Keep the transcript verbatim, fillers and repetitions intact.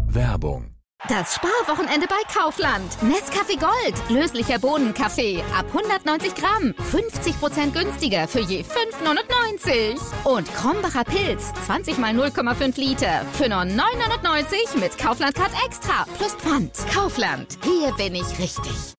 Werbung. Das Sparwochenende bei Kaufland. Nescafé Gold. Löslicher Bohnenkaffee. Ab hundertneunzig Gramm. fünfzig Prozent günstiger für je fünf neunundneunzig. Und Krombacher Pilz. zwanzig mal null Komma fünf Liter. Für nur neun neunundneunzig mit Kaufland Card Extra. Plus Pfand. Kaufland. Hier bin ich richtig.